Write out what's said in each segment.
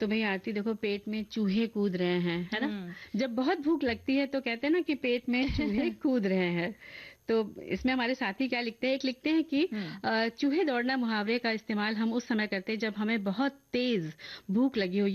तो भई आरती देखो पेट में चूहे कूद रहे हैं, है ना? जब बहुत भूख लगती है तो कहते हैं ना कि पेट में चूहे कूद रहे हैं। तो इसमें हमारे साथी क्या लिखते हैं, एक लिखते हैं कि चूहे दौड़ना मुहावरे का इस्तेमाल हम उस समय करते हैं जब हमें बहुत तेज भूख लगी हो।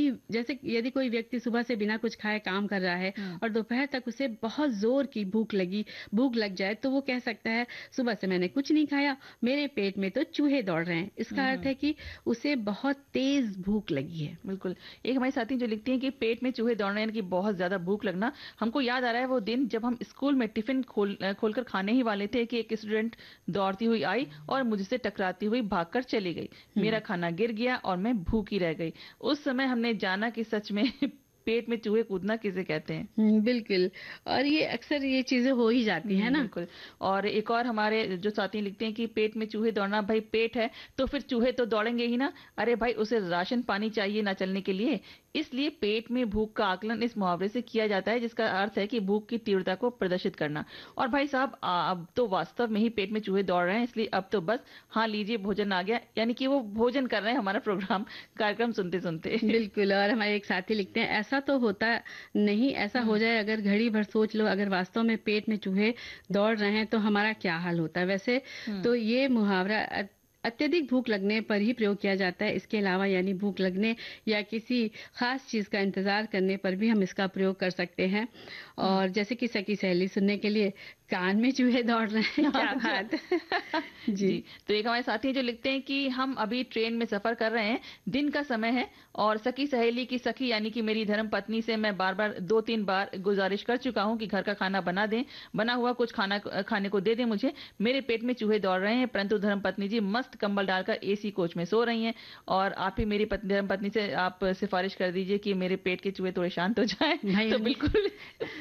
यदि कोई व्यक्ति सुबह से बिना कुछ खाए काम कर रहा है और दोपहर तक उसे बहुत जोर की भूख लग जाए, तो वो कह सकता है सुबह से मैंने कुछ नहीं खाया, मेरे पेट में तो चूहे दौड़ रहे हैं। इसका अर्थ है कि उसे बहुत तेज भूख लगी है। बिल्कुल। एक हमारी साथी जो लिखती हैं कि पेट में चूहे दौड़ना यानी कि बहुत ज्यादा भूख लगना, हमको याद आ रहा है वो दिन जब हम स्कूल में टिफिन खोलकर खाने ही वाले थे कि एक स्टूडेंट दौड़ती हुई आई और मुझसे टकराती हुई भागकर चली गई। मेरा खाना गिर गया और मैं भूखी रह गई। उस समय हमने जाना कि सच में पेट में चूहे कूदना किसे कहते हैं। बिल्कुल। और ये अक्सर ये चीजें हो ही जाती है ना। बिल्कुल। और एक और हमारे जो साथी लिखते हैं कि पेट में चूहे दौड़ना, भाई पेट है तो फिर चूहे तो दौड़ेंगे ही ना। अरे भाई उसे राशन पानी चाहिए ना चलने के लिए, इसलिए पेट में भूख का आकलन इस मुहावरे से किया जाता है, जिसका अर्थ है कि भूख की तीव्रता को प्रदर्शित करना। और भाई साहब अब तो वास्तव में ही पेट में चूहे दौड़ रहे हैं, इसलिए अब तो बस हाँ लीजिए भोजन आ गया, यानी कि वो भोजन कर रहे हैं हमारा कार्यक्रम सुनते सुनते। बिल्कुल। और हमारे एक साथी लिखते हैं ऐसा तो होता नहीं, ऐसा हो जाए अगर घड़ी भर सोच लो, अगर वास्तव में पेट में चूहे दौड़ रहे हैं तो हमारा क्या हाल होता है। वैसे तो ये मुहावरा अत्यधिक भूख लगने पर ही प्रयोग किया जाता है। इसके अलावा यानी भूख लगने या किसी खास चीज का इंतजार करने पर भी हम इसका प्रयोग कर सकते हैं। और जैसे कि सखी सहेली सुनने के लिए कान में चूहे दौड़ रहे हैं, क्या बात है। जी। तो एक हमारे साथी जो लिखते हैं कि हम अभी ट्रेन में सफर कर रहे हैं, दिन का समय है और सखी सहेली की सखी यानी कि मेरी धर्म पत्नी से मैं बार बार 2-3 बार गुजारिश कर चुका हूं कि घर का खाना बना दें, बना हुआ कुछ खाना खाने को दे दें मुझे। मेरे पेट में चूहे दौड़ रहे हैं, परंतु धर्म पत्नी जी मस्त कंबल डालकर एसी कोच में सो रही हैं। और आप ही मेरी धर्म पत्नी से आप सिफारिश कर दीजिए कि मेरे पेट के चूहे थोड़े शांत हो जाएं। भाई तो बिल्कुल